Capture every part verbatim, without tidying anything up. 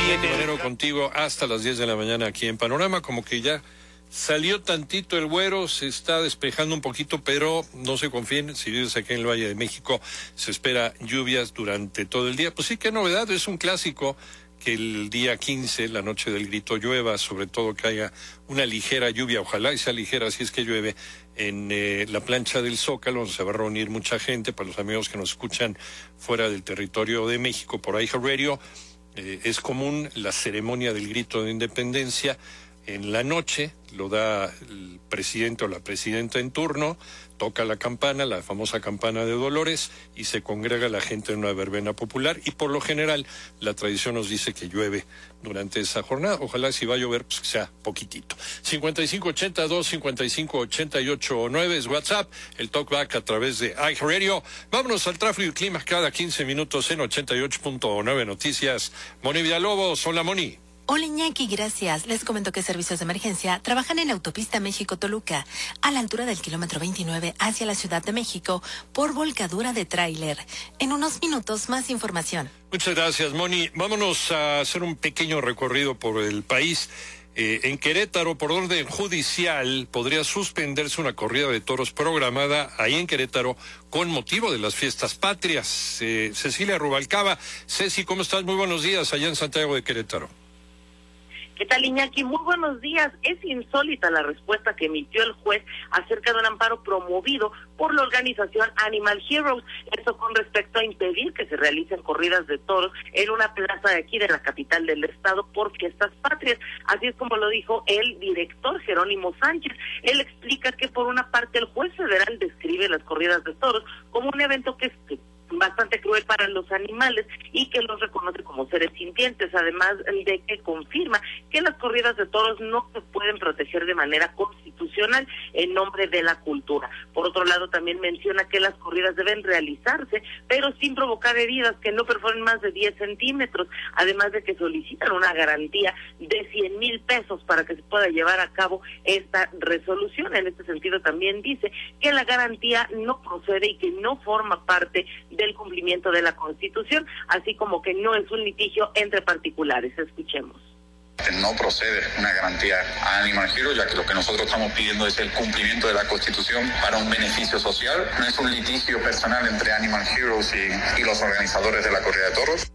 de manera contigo hasta las diez de la mañana aquí en Panorama. Como que ya salió tantito el güero, se está despejando un poquito, pero no se confíen, si vives aquí en el Valle de México, se espera lluvias durante todo el día. Pues sí, qué novedad, es un clásico que el día quince, la noche del grito, llueva, sobre todo que haya una ligera lluvia, ojalá y sea ligera, si es que llueve, en eh, la plancha del Zócalo, donde se va a reunir mucha gente, para los amigos que nos escuchan fuera del territorio de México, por ahí Radio. Eh, es común la ceremonia del grito de independencia en la noche, lo da el presidente o la presidenta en turno, toca la campana, la famosa campana de Dolores, y se congrega la gente en una verbena popular, y por lo general la tradición nos dice que llueve durante esa jornada. Ojalá, si va a llover, pues que sea poquitito. cincuenta y cinco ochenta y dos, cincuenta y cinco ochenta y ocho nueve es WhatsApp, el talkback a través de iHeartRadio. Vámonos al tráfico y clima cada quince minutos en ochenta y ocho punto nueve Noticias. Moni Villalobos, hola Moni. Hola Iñaki, gracias. Les comento que servicios de emergencia trabajan en la autopista México-Toluca, a la altura del kilómetro veintinueve hacia la Ciudad de México, por volcadura de tráiler. En unos minutos, más información. Muchas gracias, Moni. Vámonos a hacer un pequeño recorrido por el país. Eh, en Querétaro, por orden judicial, podría suspenderse una corrida de toros programada ahí en Querétaro con motivo de las fiestas patrias. Eh, Cecilia Rubalcaba. Ceci, ¿cómo estás? Muy buenos días allá en Santiago de Querétaro. ¿Qué tal, Iñaki? Muy buenos días. Es insólita la respuesta que emitió el juez acerca de un amparo promovido por la organización Animal Heroes. Eso con respecto a impedir que se realicen corridas de toros en una plaza de aquí de la capital del estado por fiestas patrias. Así es como lo dijo el director Jerónimo Sánchez. Él explica que por una parte el juez federal describe las corridas de toros como un evento que es bastante cruel para los animales y que los reconoce como seres sintientes, además de que confirma que las corridas de toros no se pueden proteger de manera constitucional en nombre de la cultura. Por otro lado, también menciona que las corridas deben realizarse, pero sin provocar heridas que no perforen más de diez centímetros, además de que solicitan una garantía de cien mil pesos para que se pueda llevar a cabo esta resolución. En este sentido, también dice que la garantía no procede y que no forma parte del cumplimiento de la Constitución, así como que no es un litigio entre particulares. Escuchemos. No procede una garantía a Animal Heroes, ya que lo que nosotros estamos pidiendo es el cumplimiento de la Constitución para un beneficio social. No es un litigio personal entre Animal Heroes y, y los organizadores de la corrida de toros.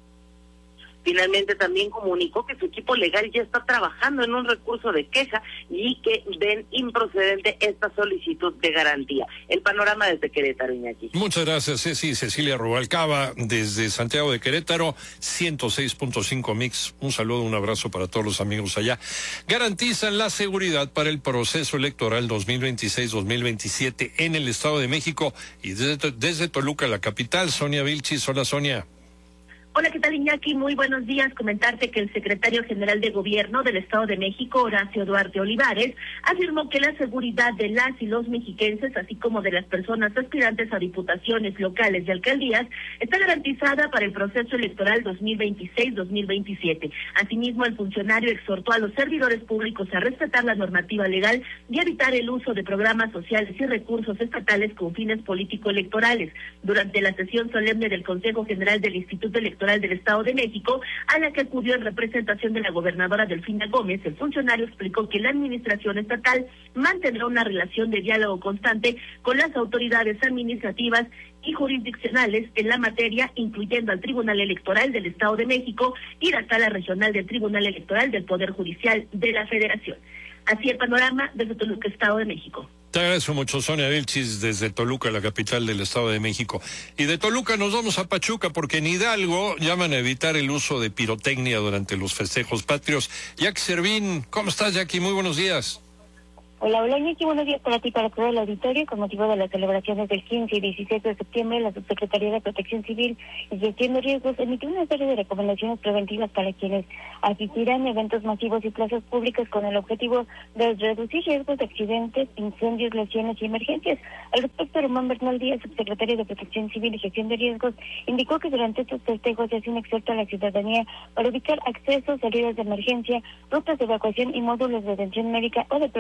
Finalmente también comunicó que su equipo legal ya está trabajando en un recurso de queja y que ven improcedente esta solicitud de garantía. El panorama desde Querétaro, Iñaki. Muchas gracias, Ceci. Cecilia Rubalcaba, desde Santiago de Querétaro, ciento seis punto cinco Mix. Un saludo, un abrazo para todos los amigos allá. Garantizan la seguridad para el proceso electoral dos mil veintiséis dos mil veintisiete en el Estado de México y desde, desde Toluca, la capital. Sonia Vilchis. Hola, Sonia. Hola, ¿qué tal, Iñaki? Muy buenos días. Comentarte que el secretario general de Gobierno del Estado de México, Horacio Duarte Olivares, afirmó que la seguridad de las y los mexiquenses, así como de las personas aspirantes a diputaciones locales y alcaldías, está garantizada para el proceso electoral dos mil veintiséis dos mil veintisiete. Asimismo, el funcionario exhortó a los servidores públicos a respetar la normativa legal y evitar el uso de programas sociales y recursos estatales con fines político-electorales. Durante la sesión solemne del Consejo General del Instituto Electoral del Estado de México, a la que acudió en representación de la gobernadora Delfina Gómez, el funcionario explicó que la administración estatal mantendrá una relación de diálogo constante con las autoridades administrativas y jurisdiccionales en la materia, incluyendo al Tribunal Electoral del Estado de México y la Sala Regional del Tribunal Electoral del Poder Judicial de la Federación. Así el panorama desde Toluca, Estado de México. Te agradezco mucho, Sonia Vilchis, desde Toluca, la capital del Estado de México. Y de Toluca nos vamos a Pachuca, porque en Hidalgo llaman a evitar el uso de pirotecnia durante los festejos patrios. Jackie Servín, ¿cómo estás, Jackie? Muy buenos días. Hola, hola, Iñaki, buenos días para ti, para todo el auditorio. Con motivo de las celebraciones del quince y diecisiete de septiembre, la Subsecretaría de Protección Civil y Gestión de Riesgos emitió una serie de recomendaciones preventivas para quienes asistirán a eventos masivos y plazas públicas con el objetivo de reducir riesgos de accidentes, incendios, lesiones y emergencias. Al respecto, Román Bernal Díaz, subsecretario de Protección Civil y Gestión de Riesgos, indicó que durante estos festejos se hace un exhorto a la ciudadanía para ubicar accesos, salidas de emergencia, rutas de evacuación y módulos de atención médica o de protección civil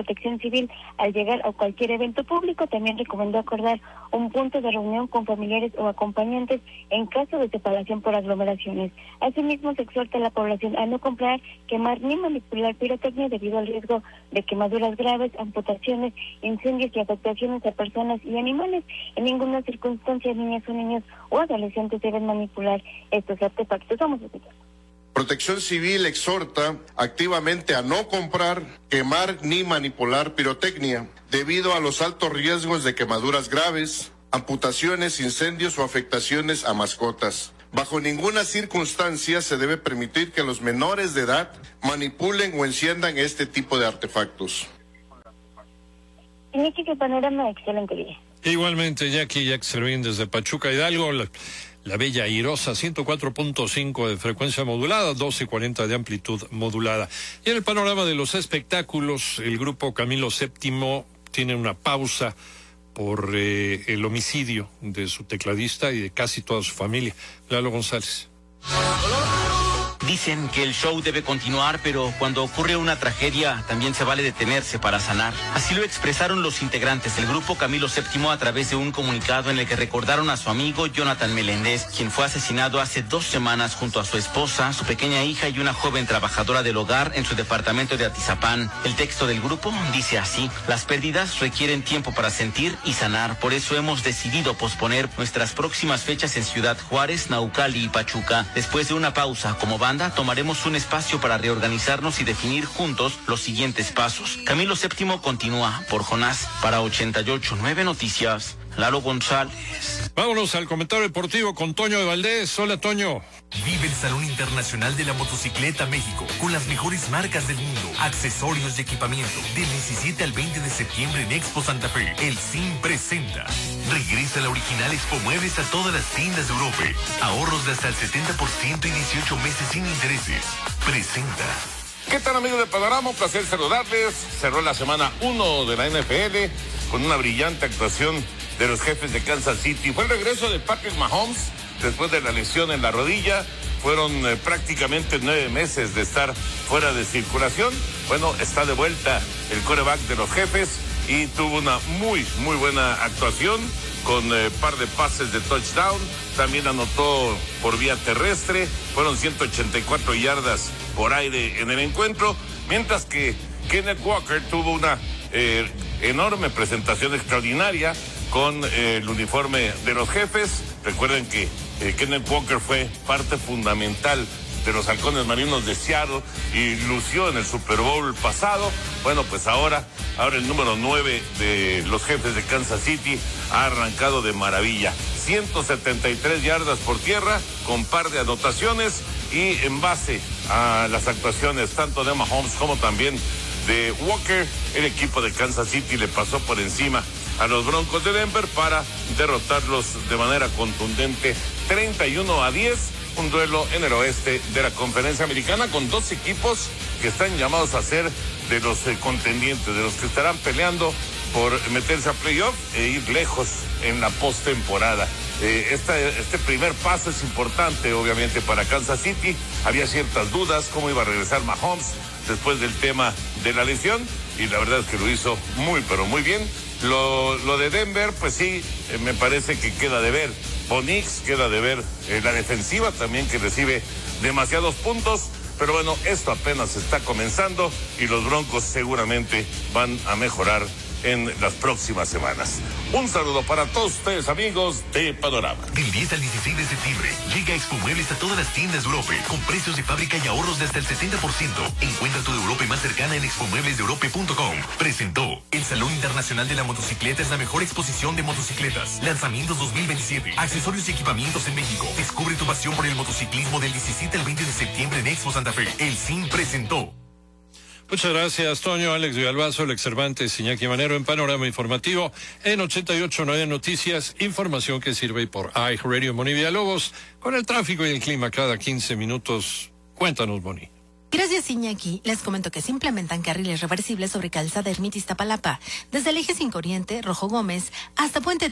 civil al llegar a cualquier evento público. También recomendó acordar un punto de reunión con familiares o acompañantes en caso de separación por aglomeraciones. Asimismo, se exhorta a la población a no comprar, quemar ni manipular pirotecnia debido al riesgo de quemaduras graves, amputaciones, incendios y afectaciones a personas y animales. En ninguna circunstancia niñas o niños o adolescentes deben manipular estos artefactos. Vamos a escuchar. Protección Civil exhorta activamente a no comprar, quemar ni manipular pirotecnia debido a los altos riesgos de quemaduras graves, amputaciones, incendios o afectaciones a mascotas. Bajo ninguna circunstancia se debe permitir que los menores de edad manipulen o enciendan este tipo de artefactos. Iñaki, que panorama, excelente día. Igualmente, Jackie, Jack Servín desde Pachuca Hidalgo, la, la bella Airosa, ciento cuatro punto cinco de frecuencia modulada, doce cuarenta de amplitud modulada. Y en el panorama de los espectáculos, el grupo Camilo séptimo tiene una pausa por eh, el homicidio de su tecladista y de casi toda su familia. Lalo González. Dicen que el show debe continuar, pero cuando ocurre una tragedia también se vale detenerse para sanar. Así lo expresaron los integrantes del grupo Camilo séptimo a través de un comunicado en el que recordaron a su amigo Jonathan Meléndez, quien fue asesinado hace dos semanas junto a su esposa, su pequeña hija y una joven trabajadora del hogar en su departamento de Atizapán. El texto del grupo dice así: las pérdidas requieren tiempo para sentir y sanar, por eso hemos decidido posponer nuestras próximas fechas en Ciudad Juárez, Naucali y Pachuca. Después de una pausa como banda, tomaremos un espacio para reorganizarnos y definir juntos los siguientes pasos. Camilo séptimo continúa. Por Jonás, para ochenta y ocho punto nueve Noticias, Lalo González. Vámonos al comentario deportivo con Toño de Valdés. Hola, Toño. Vive el Salón Internacional de la Motocicleta México con las mejores marcas del mundo, accesorios y equipamiento. Del diecisiete al veinte de septiembre en Expo Santa Fe, el C I M presenta. Regresa la original Expo Muebles a todas las tiendas de Europa. Ahorros de hasta el setenta por ciento y dieciocho meses sin intereses. Presenta. ¿Qué tal, amigos de Panorama? Un placer saludarles. Cerró la semana uno de la N F L con una brillante actuación de los Jefes de Kansas City. Fue el regreso de Patrick Mahomes después de la lesión en la rodilla. Fueron eh, prácticamente nueve meses de estar fuera de circulación. Bueno, está de vuelta el quarterback de los Jefes y tuvo una muy, muy buena actuación con eh, par de pases de touchdown. También anotó por vía terrestre. Fueron ciento ochenta y cuatro yardas por aire en el encuentro, mientras que Kenneth Walker tuvo una eh, enorme presentación extraordinaria con eh, el uniforme de los Jefes. Recuerden que eh, Kenneth Walker fue parte fundamental de los Halcones Marinos de Seattle y lució en el Super Bowl pasado. Bueno, pues ahora, ahora el número nueve de los Jefes de Kansas City ha arrancado de maravilla. ciento setenta y tres yardas por tierra con par de anotaciones, y en base a las actuaciones tanto de Mahomes como también de Walker, el equipo de Kansas City le pasó por encima a los Broncos de Denver para derrotarlos de manera contundente treinta y uno a diez, un duelo en el oeste de la Conferencia Americana con dos equipos que están llamados a ser de los eh, contendientes, de los que estarán peleando por meterse a playoff e ir lejos en la postemporada. Eh, esta, este primer paso es importante, obviamente, para Kansas City. Había ciertas dudas cómo iba a regresar Mahomes después del tema de la lesión, y la verdad es que lo hizo muy, pero muy bien. Lo, lo de Denver, pues sí, eh, me parece que queda de ver. Bo Nix, queda de ver eh, la defensiva también, que recibe demasiados puntos. Pero bueno, esto apenas está comenzando y los Broncos seguramente van a mejorar en las próximas semanas. Un saludo para todos ustedes, amigos de Panorama. Del diez al dieciséis de septiembre, llega Expo Muebles a todas las tiendas de Europa, con precios de fábrica y ahorros de hasta el setenta por ciento. Encuentra tu Europa más cercana en expo muebles de europa punto com. Presentó. El Salón Internacional de la Motocicleta es la mejor exposición de motocicletas. Lanzamientos dos mil veintisiete. Accesorios y equipamientos en México. Descubre tu pasión por el motociclismo del diecisiete al veinte de septiembre en Expo Santa Fe. El C I M presentó. Muchas gracias, Toño. Alex Villalbazo, Alex Cervantes, Iñaki Manero en Panorama Informativo en ochenta y ocho punto nueve Noticias, información que sirve por iHeartRadio. Moni Villalobos, con el tráfico y el clima cada quince minutos. Cuéntanos, Moni. Gracias, Iñaki. Les comento que se implementan carriles reversibles sobre Calzada Ermita Iztapalapa, desde el eje cinco Oriente, Rojo Gómez, hasta Puente